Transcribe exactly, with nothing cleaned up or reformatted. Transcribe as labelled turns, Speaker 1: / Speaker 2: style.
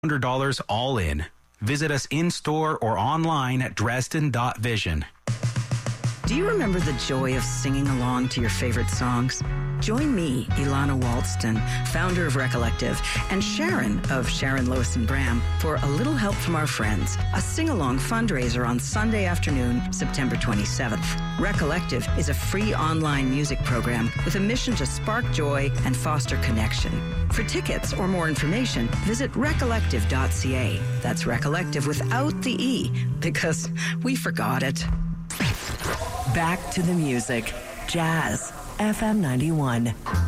Speaker 1: one hundred dollars all in. Visit us in-store or online at dresden dot vision.
Speaker 2: Do you remember the joy of singing along to your favorite songs? Join me, Ilana Walston, founder of Recollective, and Sharon of Sharon Lois and Bram for A Little Help from Our Friends, a sing-along fundraiser on Sunday afternoon, September twenty-seventh. Recollective is a free online music program with a mission to spark joy and foster connection. For tickets or more information, visit recollective dot c a. That's Recollective without the E, because we forgot it.
Speaker 3: Back to the music. Jazz F M ninety-one.